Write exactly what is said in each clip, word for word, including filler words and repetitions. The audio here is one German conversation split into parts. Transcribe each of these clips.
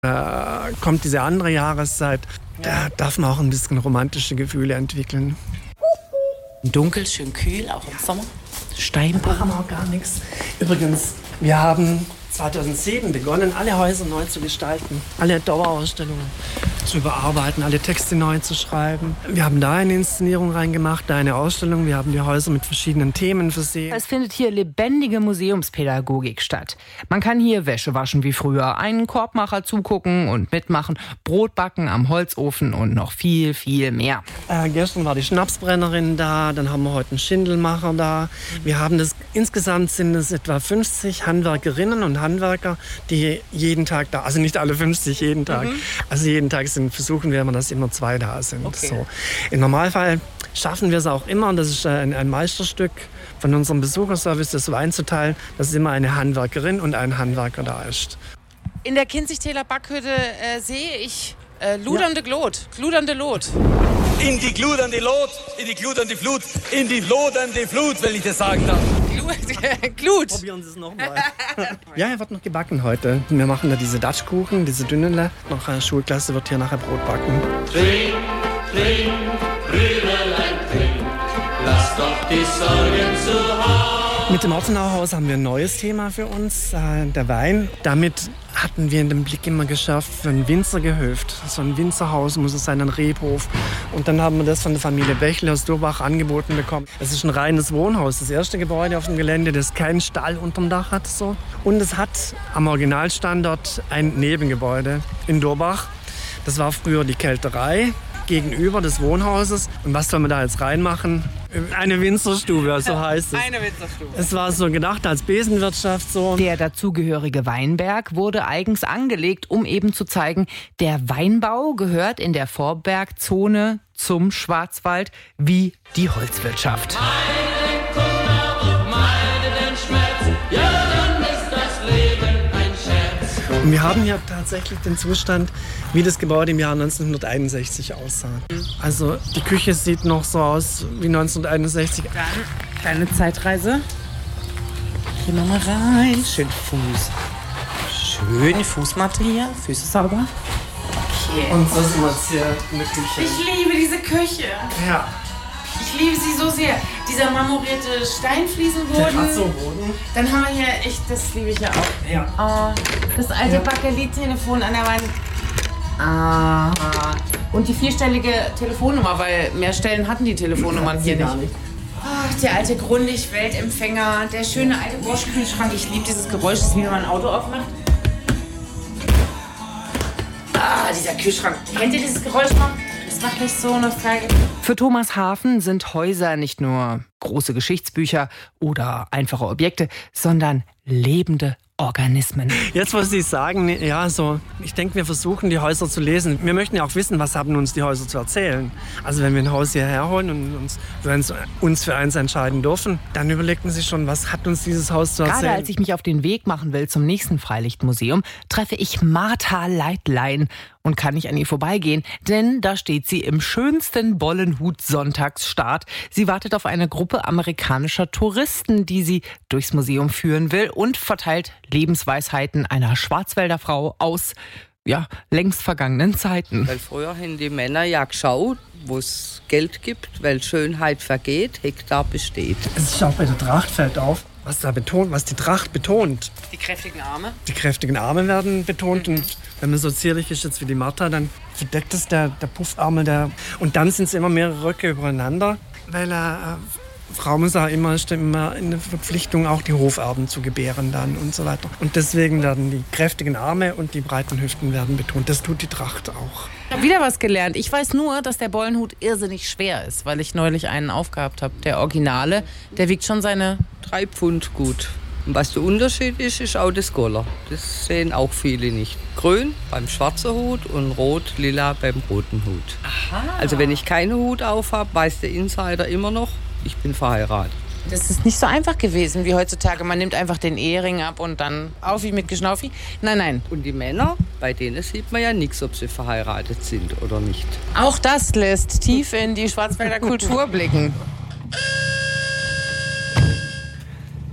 Da kommt diese andere Jahreszeit, da darf man auch ein bisschen romantische Gefühle entwickeln. Dunkel, schön kühl, auch im Sommer. Steinbach. Machen wir auch gar nichts. Übrigens, wir haben zweitausendsieben begonnen, alle Häuser neu zu gestalten, alle Dauerausstellungen zu überarbeiten, alle Texte neu zu schreiben. Wir haben da eine Inszenierung reingemacht, da eine Ausstellung. Wir haben die Häuser mit verschiedenen Themen versehen. Es findet hier lebendige Museumspädagogik statt. Man kann hier Wäsche waschen wie früher, einen Korbmacher zugucken und mitmachen, Brot backen am Holzofen und noch viel, viel mehr. Äh, gestern war die Schnapsbrennerin da, dann haben wir heute einen Schindelmacher da. Wir haben das, insgesamt sind es etwa fünfzig Handwerkerinnen und Handwerker, die jeden Tag da, also nicht alle fünfzig jeden Tag, mhm. also jeden Tag sind, versuchen wir immer, dass immer zwei da sind. Okay. So. Im Normalfall schaffen wir es auch immer, und das ist ein, ein Meisterstück von unserem Besucherservice, das so einzuteilen, dass immer eine Handwerkerin und ein Handwerker da ist. In der Kinzigtäler Backhütte äh, sehe ich äh, ludernde ja. Glot, gludernde Lot. In die gludernde Lot, in die gludernde Flut, in die lodernde Flut, wenn ich das sagen darf. Glut. Probieren Sie es nochmal. Ja, er wird noch gebacken heute. Wir machen da diese Datschkuchen, diese dünnen. Noch eine Schulklasse wird hier nachher Brot backen. Trink, trink, Brüderlein, trink, lass doch die Sorgen zu Hause. Mit dem Ortenauhaus haben wir ein neues Thema für uns, äh, der Wein. Damit hatten wir in den Blick immer geschafft für ein Winzergehöft. So ein Winzerhaus muss es sein, ein Rebhof. Und dann haben wir das von der Familie Bächle aus Durbach angeboten bekommen. Es ist ein reines Wohnhaus, das erste Gebäude auf dem Gelände, das keinen Stall unterm Dach hat. So. Und es hat am Originalstandort ein Nebengebäude in Durbach. Das war früher die Kälterei gegenüber des Wohnhauses. Und was soll man da jetzt reinmachen? Eine Winzerstube, so heißt es. Eine Winzerstube. Es war so gedacht als Besenwirtschaft. So. Der dazugehörige Weinberg wurde eigens angelegt, um eben zu zeigen, der Weinbau gehört in der Vorbergzone zum Schwarzwald wie die Holzwirtschaft. Meine Kummer und meine den Schmerz, ja, dann ist das Leben ein Scherz. Und wir haben hier tatsächlich den Zustand, wie das Gebäude im Jahr neunzehnhunderteinundsechzig aussah. Also die Küche sieht noch so aus wie neunzehnhunderteinundsechzig. Dann kleine Zeitreise. Hier nochmal rein. Schön Fuß. Schöne Fußmatte hier. Füße sauber. Okay. Und so sind wir jetzt hier in der Küche. Ich liebe diese Küche. Ja. Ich liebe sie so sehr. Dieser marmorierte Steinfliesenboden. Terrazzo-Boden. Dann haben wir hier, echt, das liebe ich ja auch. Ja. Oh, das alte ja. Bakelit-Telefon an der Wand. Ah. Und die vierstellige Telefonnummer, weil mehr Stellen hatten die Telefonnummern hier nicht. nicht. Ach, der alte Grundig-Weltempfänger, der schöne alte Bosch-Kühlschrank. Ich liebe dieses Geräusch, das wie wenn man ein Auto aufmacht. Ah, dieser Kühlschrank. Kennt ihr dieses Geräusch noch? Das macht mich so nostalgisch. Für Thomas Hafen sind Häuser nicht nur große Geschichtsbücher oder einfache Objekte, sondern lebende Organismen. Jetzt muss ich sagen, ja, so, ich denke, wir versuchen, die Häuser zu lesen. Wir möchten ja auch wissen, was haben uns die Häuser zu erzählen. Also wenn wir ein Haus hierher holen und uns für, eins, uns für eins entscheiden dürfen, dann überlegt man sich schon, was hat uns dieses Haus zu erzählen. Gerade als ich mich auf den Weg machen will zum nächsten Freilichtmuseum, treffe ich Martha Leitlein und kann nicht an ihr vorbeigehen, denn da steht sie im schönsten Bollenhut-Sonntagsstart. Sie wartet auf eine Gruppe amerikanischer Touristen, die sie durchs Museum führen will und verteilt Lebensweisheiten einer Schwarzwälder Frau aus, ja, längst vergangenen Zeiten. Weil früher haben die Männer ja geschaut, wo es Geld gibt, weil Schönheit vergeht, Hektar besteht. Es ist auch bei der Tracht fällt auf, was da betont, was die Tracht betont. Die kräftigen Arme? Die kräftigen Arme werden betont mhm. und wenn man so zierlich ist jetzt wie die Martha, dann verdeckt es der, der Puffarme. Der, und dann sind es immer mehrere Röcke übereinander, weil äh, Frau muss auch immer, immer in der Verpflichtung, auch die Hoferben zu gebären dann und so weiter. Und deswegen werden die kräftigen Arme und die breiten Hüften werden betont. Das tut die Tracht auch. Ich habe wieder was gelernt. Ich weiß nur, dass der Bollenhut irrsinnig schwer ist, weil ich neulich einen aufgehabt habe. Der Originale, der wiegt schon seine drei Pfund gut. Und was der Unterschied ist, ist auch das Goller. Das sehen auch viele nicht. Grün beim schwarzen Hut und rot, lila beim roten Hut. Aha. Also wenn ich keinen Hut auf habe, weiß der Insider immer noch, ich bin verheiratet. Das ist nicht so einfach gewesen wie heutzutage. Man nimmt einfach den Ehering ab und dann auf wie mit Geschnaufi. Nein, nein. Und die Männer, bei denen sieht man ja nichts, ob sie verheiratet sind oder nicht. Auch das lässt tief in die Schwarzwälder Kultur blicken.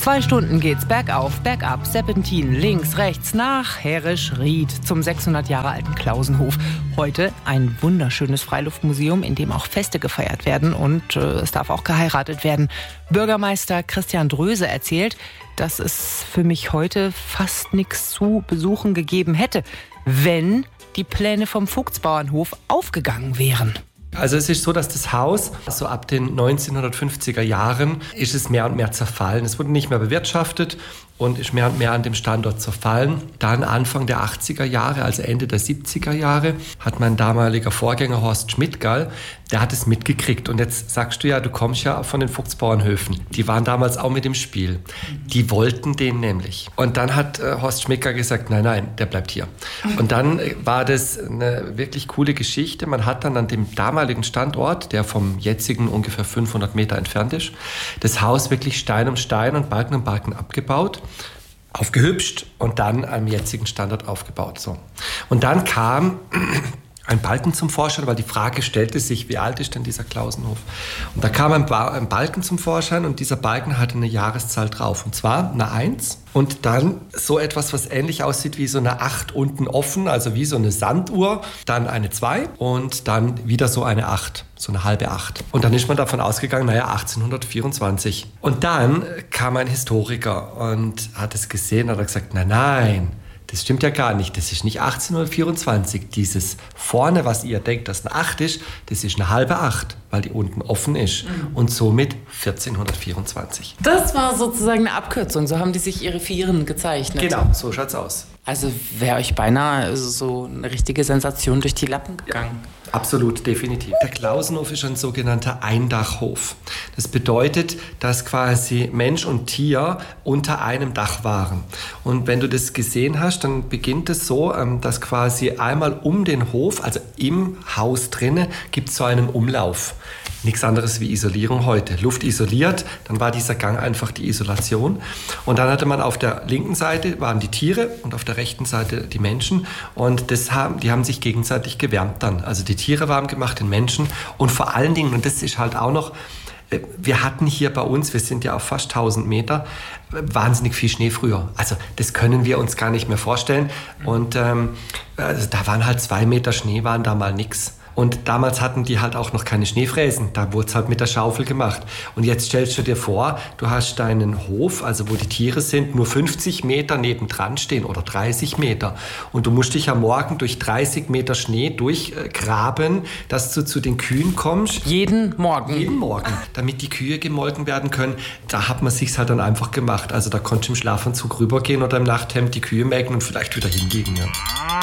Zwei Stunden geht's bergauf, bergab, Serpentin, links, rechts, nach Herrischried zum sechshundert Jahre alten Klausenhof. Heute ein wunderschönes Freiluftmuseum, in dem auch Feste gefeiert werden und äh, es darf auch geheiratet werden. Bürgermeister Christian Dröse erzählt, dass es für mich heute fast nichts zu besuchen gegeben hätte, wenn die Pläne vom Vogtsbauernhof aufgegangen wären. Also es ist so, dass das Haus, so ab den neunzehnhundertfünfziger Jahren, ist es mehr und mehr zerfallen. Es wurde nicht mehr bewirtschaftet und ist mehr und mehr an dem Standort zerfallen. Dann Anfang der achtziger Jahre, also Ende der siebziger Jahre, hat mein damaliger Vorgänger Horst Schmidtgall, der hat es mitgekriegt. Und jetzt sagst du ja, du kommst ja von den Vogtsbauernhöfen. Die waren damals auch mit im Spiel. Die wollten den nämlich. Und dann hat äh, Horst Schmidtgall gesagt, nein, nein, der bleibt hier. Und dann äh, war das eine wirklich coole Geschichte. Man hat dann an dem damaligen Standort, der vom jetzigen ungefähr fünfhundert Meter entfernt ist, das Haus wirklich Stein um Stein und Balken um Balken abgebaut, aufgehübscht und dann am jetzigen Standort aufgebaut. So. Und dann kam ein Balken zum Vorschein, weil die Frage stellte sich, wie alt ist denn dieser Klausenhof? Und da kam ein, ba- ein Balken zum Vorschein und dieser Balken hatte eine Jahreszahl drauf, und zwar eine eins und dann so etwas, was ähnlich aussieht wie so eine acht unten offen, also wie so eine Sanduhr, dann eine zwei und dann wieder so eine acht, so eine halbe acht. Und dann ist man davon ausgegangen, naja, achtzehnhundertvierundzwanzig. Und dann kam ein Historiker und hat es gesehen und hat gesagt, nein, nein, das stimmt ja gar nicht. Das ist nicht achtzehnhundertvierundzwanzig. Dieses vorne, was ihr denkt, dass eine acht ist, das ist eine halbe acht, weil die unten offen ist. Mhm. Und somit vierzehnhundertvierundzwanzig. Das war sozusagen eine Abkürzung. So haben die sich ihre Vieren gezeichnet. Genau, so schaut's aus. Also wäre euch beinahe so eine richtige Sensation durch die Lappen gegangen. Absolut, definitiv. Der Klausenhof ist ein sogenannter Eindachhof. Das bedeutet, dass quasi Mensch und Tier unter einem Dach waren. Und wenn du das gesehen hast, dann beginnt es so, dass quasi einmal um den Hof, also im Haus drinnen, gibt es so einen Umlauf. Nichts anderes wie Isolierung heute. Luft isoliert, dann war dieser Gang einfach die Isolation. Und dann hatte man auf der linken Seite waren die Tiere und auf der rechten Seite die Menschen. Und das haben, die haben sich gegenseitig gewärmt dann. Also die Tiere warm gemacht, den Menschen. Und vor allen Dingen, und das ist halt auch noch, wir hatten hier bei uns, wir sind ja auf fast tausend Meter, wahnsinnig viel Schnee früher. Also das können wir uns gar nicht mehr vorstellen. Und ähm, also da waren halt zwei Meter Schnee, waren da mal nix. Und damals hatten die halt auch noch keine Schneefräsen. Da wurde es halt mit der Schaufel gemacht. Und jetzt stellst du dir vor, du hast deinen Hof, also wo die Tiere sind, nur fünfzig Meter nebendran stehen oder dreißig Meter. Und du musst dich am Morgen durch dreißig Meter Schnee durchgraben, dass du zu den Kühen kommst. Jeden Morgen? Jeden Morgen. Damit die Kühe gemolken werden können. Da hat man sich's halt dann einfach gemacht. Also da konntest du im Schlafanzug rübergehen oder im Nachthemd die Kühe melken und vielleicht wieder hinlegen. Ja.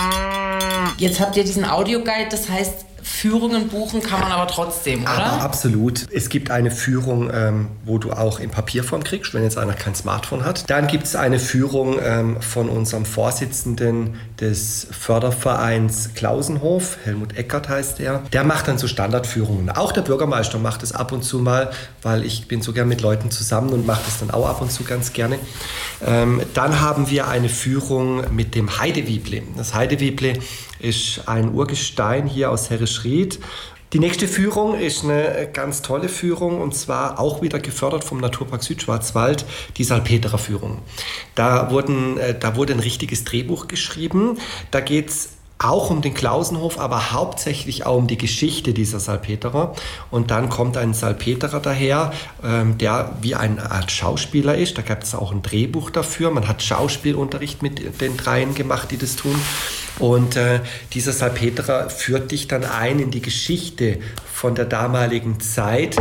Jetzt habt ihr diesen Audioguide, das heißt, Führungen buchen kann man aber trotzdem, oder? Aber absolut. Es gibt eine Führung, ähm, wo du auch in Papierform kriegst, wenn jetzt einer kein Smartphone hat. Dann gibt es eine Führung ähm, von unserem Vorsitzenden des Fördervereins Klausenhof, Helmut Eckert heißt er. Der macht dann so Standardführungen. Auch der Bürgermeister macht es ab und zu mal, weil ich bin so gern mit Leuten zusammen und mache das dann auch ab und zu ganz gerne. Ähm, dann haben wir eine Führung mit dem Heidewieble. Das Heidewieble ist ein Urgestein hier aus Herrischried. Die nächste Führung ist eine ganz tolle Führung und zwar auch wieder gefördert vom Naturpark Südschwarzwald, die Salpeterer-Führung. Da, wurden, da wurde ein richtiges Drehbuch geschrieben. Da geht es auch um den Klausenhof, aber hauptsächlich auch um die Geschichte dieser Salpeterer. Und dann kommt ein Salpeterer daher, ähm, der wie eine Art Schauspieler ist. Da gab es auch ein Drehbuch dafür. Man hat Schauspielunterricht mit den dreien gemacht, die das tun. Und äh, dieser Salpeterer führt dich dann ein in die Geschichte von der damaligen Zeit.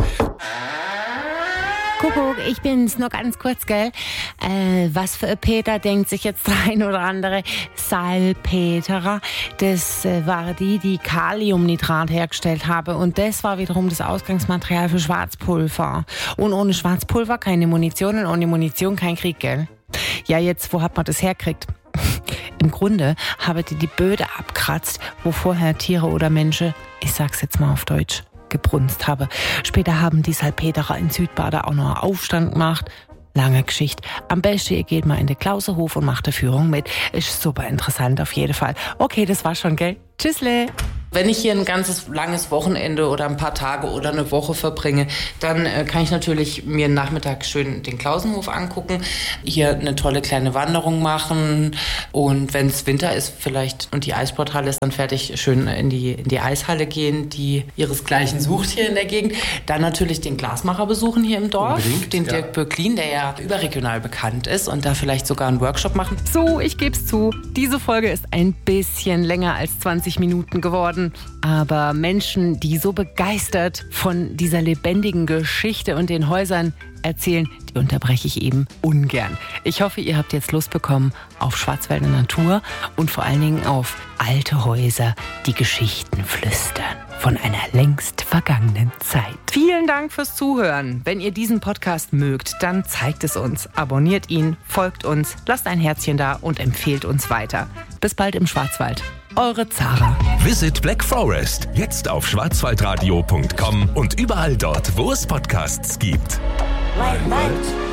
Kuckuck, ich bin's, nur ganz kurz, gell? Äh, was für ein Peter denkt sich jetzt der ein oder andere? Salpeterer, das äh, war die, die Kaliumnitrat hergestellt habe. Und das war wiederum das Ausgangsmaterial für Schwarzpulver. Und ohne Schwarzpulver keine Munition und ohne Munition kein Krieg, gell? Ja, jetzt, wo hat man das hergekriegt? Im Grunde habe die die Böde abkratzt, wo vorher Tiere oder Menschen, ich sag's jetzt mal auf Deutsch, gebrunst habe. Später haben die Salpeterer in Südbaden auch noch einen Aufstand gemacht. Lange Geschichte. Am besten ihr geht mal in den Klausenhof und macht eine Führung mit. Ist super interessant auf jeden Fall. Okay, das war's schon, gell? Tschüssle! Wenn ich hier ein ganzes langes Wochenende oder ein paar Tage oder eine Woche verbringe, dann äh, kann ich natürlich mir Nachmittag schön den Klausenhof angucken, hier eine tolle kleine Wanderung machen und wenn es Winter ist vielleicht und die Eissporthalle ist dann fertig, schön in die, in die Eishalle gehen, die ihresgleichen sucht hier in der Gegend. Dann natürlich den Glasmacher besuchen hier im Dorf, Unbedingt, den Dirk ja. Böcklin, der ja überregional bekannt ist und da vielleicht sogar einen Workshop machen. So, ich geb's zu, diese Folge ist ein bisschen länger als zwanzig Minuten geworden. Aber Menschen, die so begeistert von dieser lebendigen Geschichte und den Häusern erzählen, die unterbreche ich eben ungern. Ich hoffe, ihr habt jetzt Lust bekommen auf Schwarzwälder Natur und vor allen Dingen auf alte Häuser, die Geschichten flüstern von einer längst vergangenen Zeit. Vielen Dank fürs Zuhören. Wenn ihr diesen Podcast mögt, dann zeigt es uns, abonniert ihn, folgt uns, lasst ein Herzchen da und empfehlt uns weiter. Bis bald im Schwarzwald. Eure Zara. Visit Black Forest. Jetzt auf schwarzwaldradio punkt com und überall dort, wo es Podcasts gibt. Like, like.